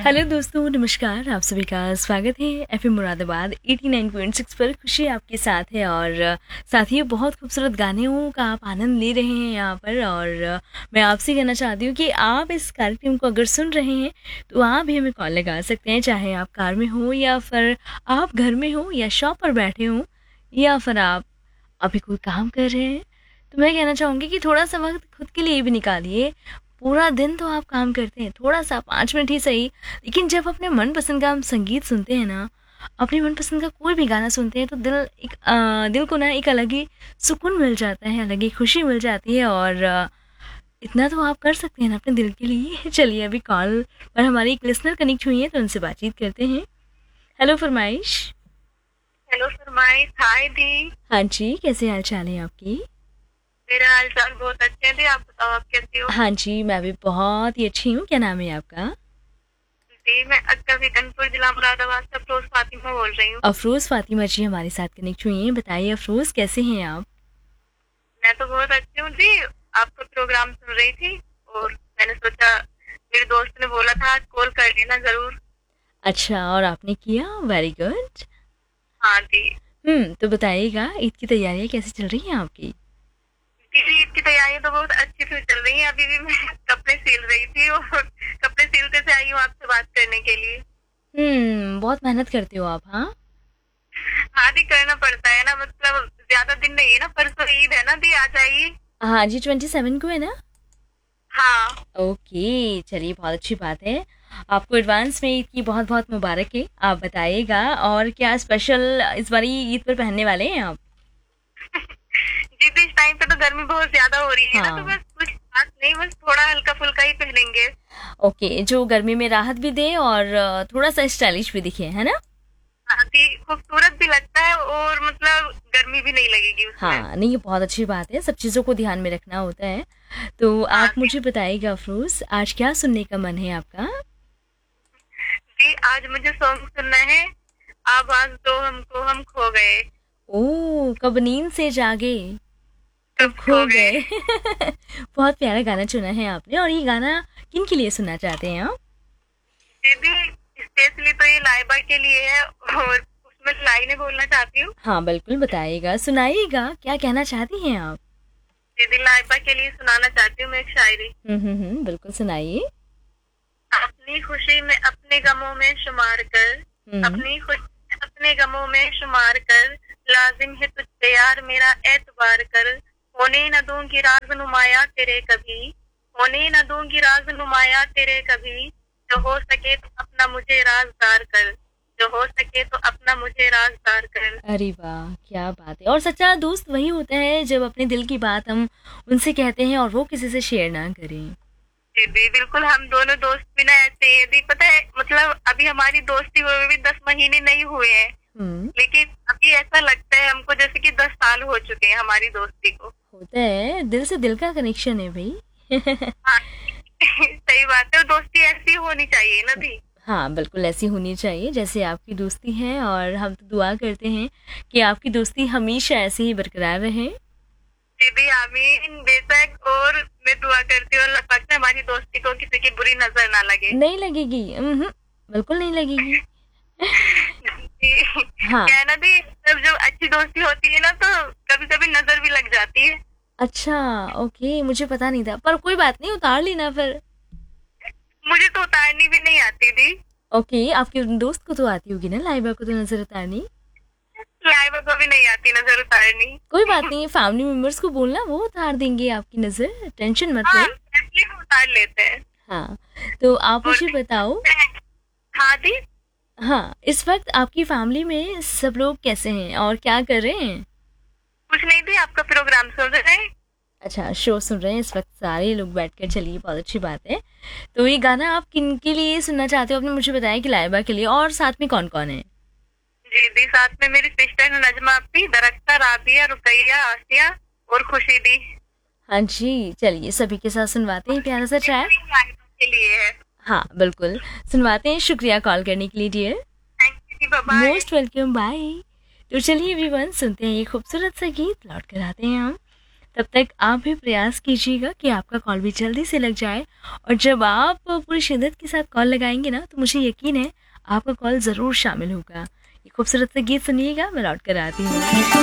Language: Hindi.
हेलो दोस्तों, नमस्कार। आप सभी का स्वागत है एफएम मुरादाबाद 89.6 पर। खुशी आपके साथ है और साथ ही बहुत खूबसूरत गानों का आप आनंद ले रहे हैं यहाँ पर। और मैं आपसे कहना चाहती हूँ कि आप इस कार्यक्रम को अगर सुन रहे हैं तो आप भी हमें कॉल लगा सकते हैं, चाहे आप कार में हो या फिर आप घर में हो या शॉप पर बैठे हो या फिर आप अभी कोई काम कर रहे हैं। तो मैं कहना चाहूँगी कि थोड़ा सा वक्त खुद के लिए भी निकालिए। पूरा दिन तो आप काम करते हैं, थोड़ा सा 5 मिनट ही सही, लेकिन जब अपने मनपसंद का हम संगीत सुनते हैं ना, अपनी मनपसंद का कोई भी गाना सुनते हैं तो दिल को ना एक अलग ही सुकून मिल जाता है, अलग ही खुशी मिल जाती है। और इतना तो आप कर सकते हैं ना अपने दिल के लिए। चलिए, अभी कॉल पर हमारी एक लिसनर कनेक्ट हुई है तो उनसे बातचीत करते हैं। हेलो फरमाइश। हेलो फरमाइश। हाय दी। हाँ जी, कैसे हाल चाल है आपकी? मेरा हाल चाल बहुत अच्छे थे। आप बताओ, आप कैसे हो? हाँ जी, मैं भी बहुत ही अच्छी हूँ। क्या नाम है आपका? जी, मैं अक्का विकनपुर जिला मुरादाबाद से अफरोज फातिमा बोल रही हूँ। अफरोज फातिमा जी हमारे साथ कनेक्ट हुई हैं। बताइए अफरोज, कैसे हैं आप? मैं तो बहुत अच्छी हूँ जी। आपका प्रोग्राम सुन रही थी और मैंने सोचा, मेरे दोस्त ने बोला था आज कॉल कर लेना जरूर। अच्छा, और आपने किया? Very good. हाँ जी। तो बताइएगा, ईद की तैयारियां कैसी चल रही हैं आपकी? दीदी, ईद की तैयारी तो बहुत अच्छी से चल रही है। अभी भी मैं कपड़े सिल रही थी और कपड़े सिलते से आई हूँ आपसे बात करने के लिए। बहुत मेहनत करते हो आप। हाँ हाँ दी, करना पड़ता है ना, मतलब ज्यादा दिन नहीं है ना, परसों ईद है ना दी, आ जाइए। हाँ जी, 27 को है ना? हाँ ओके, चलिए, बहुत अच्छी बात है। आपको एडवांस में ईद की बहुत बहुत मुबारक है। आप बताइएगा, और क्या स्पेशल इस बारी ईद पर पहनने वाले हैं आप? जी, तो इस टाइम पे तो गर्मी बहुत ज्यादा हो रही है ना, तो हाँ। बस कुछ खास नहीं, बस थोड़ा हल्का फुल्का ही पहनेंगे। ओके, जो गर्मी में राहत भी दे और थोड़ा सा स्टाइलिश भी दिखे, है ना? हाँ जी, खूबसूरत भी लगता है और मतलब गर्मी भी नहीं लगेगी उसमें। हाँ, नहीं, ये बहुत अच्छी बात है। सब चीज़ों को ध्यान में रखना होता है। तो हाँ आप जी। मुझे बताइएगा अफरोज, आज क्या सुनने का मन है आपका? जी, आज मुझे सॉन्ग सुनना है, आवाज दो हमको हम खो गए। ओह, कब नींद से जागे, कब कब खो खो गए। गए। बहुत प्यारा गाना चुना है आपने। और ये गाना किन के लिए सुनना चाहते हैं आप? दीदी, स्पेशली तो ये लाइबा के लिए है और उसमें लाइनें बोलना चाहती हूँ। हाँ बिल्कुल, बताइएगा, सुनाइएगा, क्या कहना चाहती हैं आप? दीदी, लाइबा के लिए सुनाना चाहती हूँ मैं एक शायरी। बिल्कुल सुनाइए। अपनी खुशी में अपने गमों में शुमार कर, हम्म। अपनी खुशी में अपने गमों में शुमार कर, लाजिम है तुझसे यार मेरा एतबार कर। होने न दूंगी राज नुमाया तेरे कभी, होने न दूंगी राज नुमाया तेरे कभी। जो हो सके तो अपना मुझे राजदार कर, जो हो सके तो अपना मुझे राजदार कर। अरे वाह, क्या बात है। और सच्चा दोस्त वही होता है जब अपने दिल की बात हम उनसे कहते हैं और वो किसी से शेयर ना करें। जी दी, बिल्कुल। हम दोनों दोस्त भी ना ऐसे ही है दी, पता है, मतलब अभी हमारी दोस्ती हुए भी 10 महीने नहीं हुए हैं, हम्म। लेकिन अभी ऐसा लगता है हमको जैसे कि 10 साल हो चुके हैं हमारी दोस्ती को। होता है, दिल से दिल का कनेक्शन है भाई। हाँ। सही बात है, और दोस्ती ऐसी होनी चाहिए ना दी। हाँ बिल्कुल, ऐसी होनी चाहिए जैसे आपकी दोस्ती है। और हम तो दुआ करते हैं कि आपकी दोस्ती हमेशा ऐसे ही बरकरार रहे। दीदी आमीन, बेशक। और मैं दुआ करती हूँ अल्लाह पाक से हमारी दोस्ती को किसी की बुरी नजर ना लगे। नहीं लगेगी। बिल्कुल नहीं लगेगी। जी, हाँ। क्या है ना दी, जब अच्छी दोस्ती होती है ना तो कभी कभी नजर भी लग जाती है। अच्छा, ओके, मुझे पता नहीं था, पर कोई बात नहीं, उतार लेना फिर। मुझे तो उतारनी भी नहीं आती दी। ओके, आपके दोस्त को तो आती होगी ना, लाइबा को तो नजर उतारनी। लाइबा को भी नहीं आती नजर उतारनी। कोई बात नहीं, फैमिली मेंबर्स को बोलना, वो उतार देंगे आपकी नजर, टेंशन मत हाँ, लो। एटलीस्ट उतार लेते हैं। हाँ, तो आप और मुझे बताओ। हाँ दी। हाँ, इस वक्त आपकी फैमिली में सब लोग कैसे हैं और क्या कर रहे हैं? कुछ नहीं दी, आपका प्रोग्राम सुन रहे हैं। अच्छा, शो सुन रहे हैं इस वक्त सारे लोग बैठकर। चलिए, बहुत अच्छी बात है। तो ये गाना आप किन के लिए सुनना चाहते हो? आपने मुझे बताया कि लाइबा के लिए, और साथ में कौन कौन है? जी दी, साथ में मेरी सिस्टर नजमा अपी, दरख्ता, राबिया, रुकैया, आसिया और खुशी दी। हाँ जी, चलिए, सभी के साथ सुनवाते हैं प्यारा सा ट्रैक। के लिए है। हाँ बिल्कुल, सुनवाते हैं। शुक्रिया कॉल करने के लिए dear. Thank you, bye bye. Most welcome, bye. तो चलिए एवरीवन, सुनते हैं ये खूबसूरत सा गीत, लौट कर आते हैं हम। तब तक आप भी प्रयास कीजिएगा कि आपका कॉल भी जल्दी से लग जाए, और जब आप पूरी शिद्दत के साथ कॉल लगाएंगे ना, तो मुझे यकीन है आपका कॉल ज़रूर शामिल होगा। ये खूबसूरत सा गीत सुनिएगा, मैं लौट कर आती हूँ।